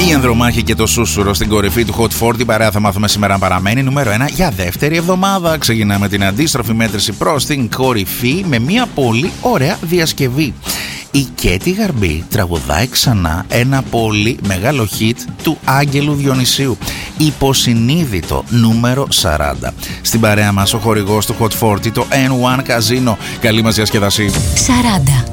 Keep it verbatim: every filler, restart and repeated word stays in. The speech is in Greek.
Η Ανδρομάχη και το Σούσουρο στην κορυφή του Hot φορτ. Την παρέα θα μάθουμε σήμερα αν παραμένει νούμερο ένα για δεύτερη εβδομάδα. Ξεκινάμε την αντίστροφη μέτρηση προς την κορυφή με μια πολύ ωραία διασκευή. Η Κέτι Γαρμπή τραγουδάει ξανά ένα πολύ μεγάλο hit του Άγγελου Διονυσίου. Υποσυνείδητο, νούμερο σαράντα. Στην παρέα μας ο χορηγός του Hot φορτ, το N one Casino. Καλή μας διασκεδασή. σαράντα.